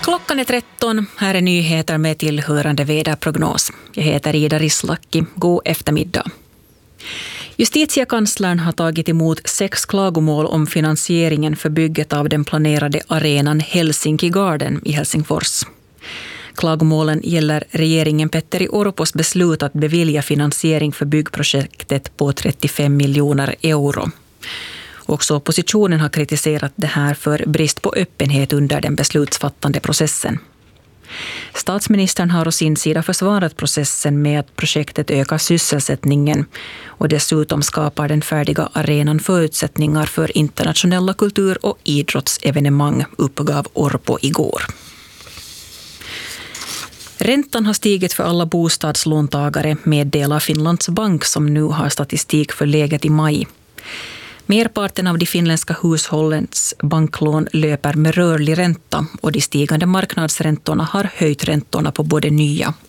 Klockan är 13. Här är nyheter med tillhörande väderprognos. Jag heter Ida Rislaki. God eftermiddag. Justitiekanslern har tagit emot 6 klagomål om finansieringen för bygget av den planerade arenan Helsinki Garden i Helsingfors. Klagomålen gäller regeringen Petteri Orpos beslut att bevilja finansiering för byggprojektet på 35 miljoner euro. Också oppositionen har kritiserat det här för brist på öppenhet under den beslutsfattande processen. Statsministern har å sin sida försvarat processen med att projektet ökar sysselsättningen och dessutom skapar den färdiga arenan förutsättningar för internationella kultur- och idrottsevenemang, uppgav Orpo igår. Räntan har stigit för alla bostadslåntagare, meddelar Finlands bank som nu har statistik för läget i maj. Merparten av de finländska hushållens banklån löper med rörlig ränta och de stigande marknadsräntorna har höjt räntorna på både nya